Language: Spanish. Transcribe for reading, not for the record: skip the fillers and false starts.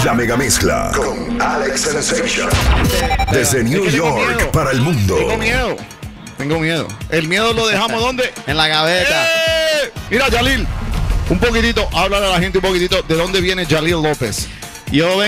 La mega mezcla con Alex Sensation. Desde New York para el mundo. Tengo miedo. El miedo lo dejamos ¿dónde? En la gaveta. Mira, Yalil, un poquitito, háblale a la gente un poquitito de dónde viene Yalil López. Yo